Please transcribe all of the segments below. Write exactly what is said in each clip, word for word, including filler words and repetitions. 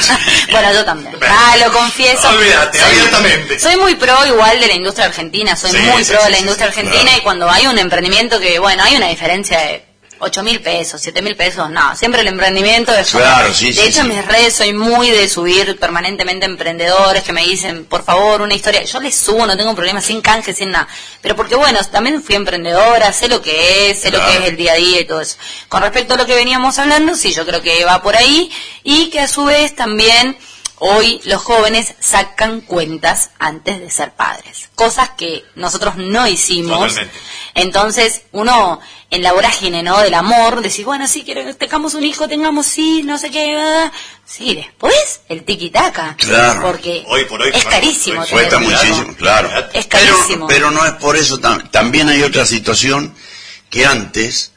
Bueno, yo también. Ah, lo confieso. Olvídate, soy, abiertamente. Soy muy pro igual de la industria argentina, soy Sí, muy sí, pro sí, de la sí, industria sí, argentina, claro. y cuando hay un emprendimiento que, bueno, hay una diferencia de ocho mil pesos, siete mil pesos, no, siempre el emprendimiento es como- Claro, sí, de sí, hecho sí. en mis redes soy muy de subir permanentemente emprendedores que me dicen, por favor, una historia, yo les subo, no tengo problema, sin canje, sin nada, pero porque bueno, también fui emprendedora, sé lo que es, sé Claro. lo que es el día a día y todo eso. Con respecto a lo que veníamos hablando, sí, yo creo que va por ahí, y que a su vez también hoy los jóvenes sacan cuentas antes de ser padres, cosas que nosotros no hicimos. Totalmente. Entonces uno en la vorágine, ¿no?, del amor, decís, bueno, sí, quiero que tengamos un hijo, tengamos, sí, no sé qué, ah. Sí, después el tiquitaca, Claro. porque Hoy por hoy, es claro, carísimo hoy tener Cuesta un hijo. muchísimo, claro. Es Pero, carísimo. pero no es por eso, tam- también hay otra situación que antes,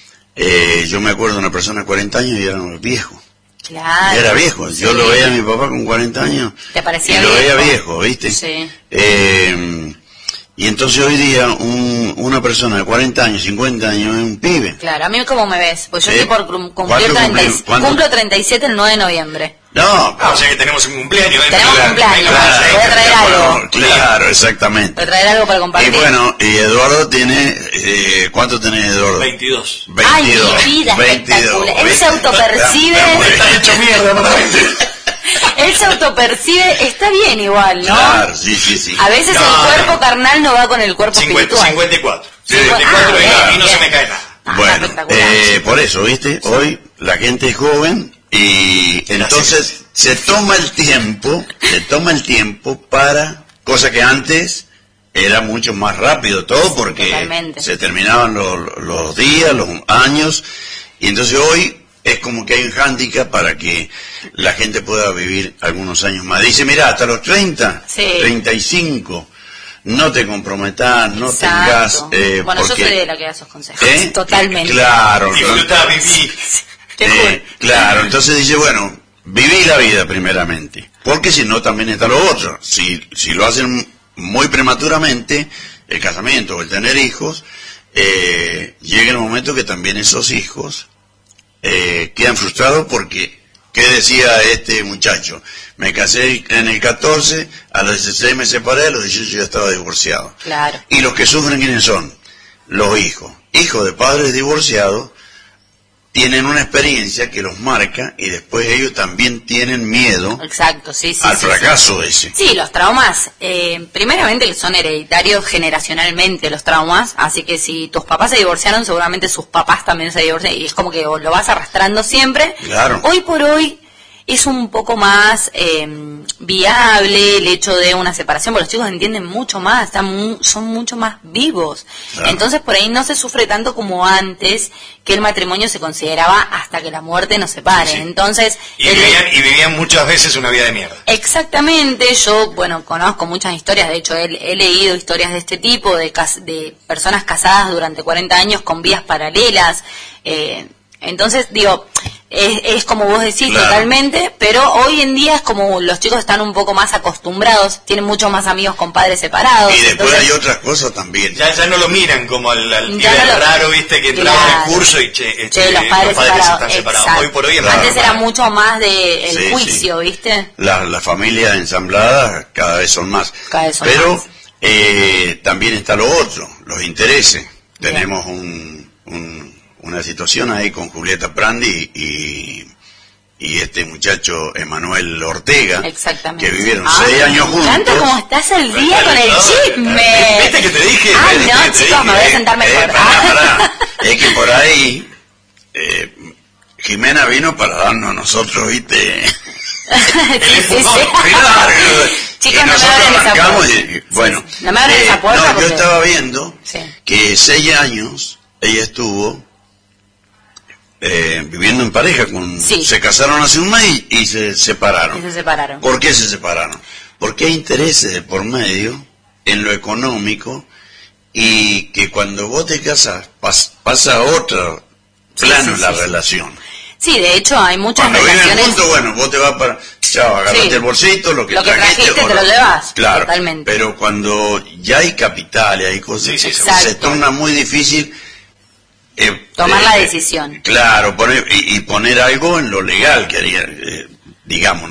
eh, yo me acuerdo de una persona de cuarenta años y era un viejo. Claro. Ya era viejo, yo Sí. lo veía a mi papá con cuarenta años Te parecía y lo viejo. veía viejo, ¿viste? Sí. Eh, y entonces hoy día un, una persona de cuarenta años, cincuenta años es un pibe. Claro, a mí cómo me ves, pues yo ¿Eh? estoy por cum- cumplir ¿Cuánto treinta y- cumplimos? ¿Cuánto? cumplo treinta y siete el nueve de noviembre. No, Ah, o sea que tenemos un cumpleaños. ¿eh? Tenemos Claro, cumpleaños, claro, voy a traer bueno, algo. claro, exactamente. Voy a traer algo para Y compartir. bueno, y Eduardo tiene, eh, ¿cuánto tenés, Eduardo? veintidós. Ay, mi vida espectacular. Él se autopercibe. Está hecho mierda, ¿no? Él se autopercibe, está bien igual, ¿no? Claro, sí, sí, sí. A veces No, el cuerpo no. carnal no va con el cuerpo cincuenta, espiritual. cincuenta y cuatro. Sí, cincuenta y cuatro ah, y, bien, y no se bien. me cae nada. Ah, Bueno, espectacular. eh, por eso, ¿viste? Hoy la gente es joven y entonces se toma el tiempo, se toma el tiempo para, cosa que antes era mucho más rápido todo porque Totalmente. se terminaban los, los días, los años, y entonces hoy es como que hay un hándicap para que la gente pueda vivir algunos años más. Dice, mira, hasta los treinta, Sí. treinta y cinco, no te comprometas, no Exacto. tengas... eh, Bueno, porque, yo soy de la que da esos consejos. ¿eh? Totalmente. Claro. Disfrutar, vivir. Qué Eh, cool. claro, entonces dice, bueno, viví la vida primeramente, porque si no también está lo otro. Si, si lo hacen muy prematuramente, el casamiento o el tener hijos, eh, llega el momento que también esos hijos eh, quedan frustrados porque, ¿qué decía este muchacho? Me casé en el catorce, a los dieciséis me separé, a los dieciocho ya estaba divorciado. Claro. Y los que sufren, ¿quiénes son? Los hijos. Hijos de padres divorciados tienen una experiencia que los marca y después ellos también tienen miedo Exacto, sí, sí. al sí, fracaso ese. Sí, Sí, los traumas, eh, primeramente que son hereditarios generacionalmente los traumas, así que si tus papás se divorciaron, seguramente sus papás también se divorcian, y es como que lo vas arrastrando siempre. Claro. Hoy por hoy es un poco más eh, viable el hecho de una separación, porque los chicos entienden mucho más, están mu- son mucho más vivos. Claro. Entonces por ahí no se sufre tanto como antes, que el matrimonio se consideraba hasta que la muerte nos separe. Sí. Entonces, Y el- vivían, y vivían muchas veces una vida de mierda. Exactamente, yo, bueno, conozco muchas historias, de hecho he, he leído historias de este tipo, de, cas- de personas casadas durante cuarenta años con vidas paralelas, eh, entonces, digo, es, es como vos decís, Claro. totalmente, pero hoy en día es como los chicos están un poco más acostumbrados, tienen muchos más amigos con padres separados. Y después entonces- hay otras cosas también. Ya, ya no lo miran como al, al Ya pibe no lo- raro, viste, que entraba en Claro. el curso y che, este, Che, los padres, separados, están separados. exacto. Hoy por hoy es Claro. Antes más era normal. mucho más de el Sí, juicio, ¿viste? Las las familias ensambladas cada vez son más. Cada vez son Pero más. eh, también está lo otro, los intereses. Bien. Tenemos un, un- una situación ahí con Julieta Prandi y, y este muchacho Emanuel Ortega, Exactamente. que vivieron Ay, seis años me encanta juntos. cómo estás al día con el chisme. ¿Viste que te dije? Ay, ¿Viste no, que te chicos, dije? me voy a sentar mejor. Eh, pará, pará. Es que por ahí eh, Jimena vino para darnos a nosotros, ¿viste? Sí, sí, sí. Claro, Chicos, y no me nosotros abran esa arrancamos puerta. y, bueno, No me abran eh, esa puerta no, yo porque- estaba viendo Sí. que seis años ella estuvo eh, viviendo en pareja con, Sí. se casaron hace un mes y, y se separaron. Y se separaron. ¿Por qué se separaron? Porque hay intereses de por medio en lo económico y que cuando vos te casas pas- pasa a otro Sí, plano sí, la sí, sí. relación. Sí, de hecho hay muchas Cuando viven relaciones. juntos, bueno, vos te vas para... Chao, agarrate Sí. el bolsito, lo que Lo que trajiste, trajiste o te lo llevas, Claro, totalmente. pero cuando ya hay capital y hay cosas, Sí, sí, se, exacto. se torna muy difícil... eh, Tomar eh, la eh, decisión. Claro, poner, y, y poner algo en lo legal, que haría, eh, digamos,